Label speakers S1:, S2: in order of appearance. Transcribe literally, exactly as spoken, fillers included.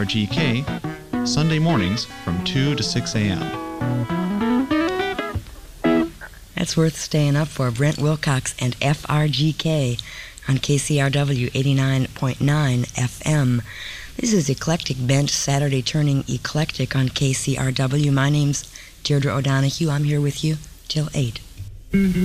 S1: R G K, Sunday mornings from two to six a.m.
S2: That's worth staying up for. Brent Wilcox and F R G K on K C R W eighty-nine point nine F M. This is Eclectic Bent, Saturday turning eclectic on K C R W. My name's Deirdre O'Donoghue. I'm here with you till eight.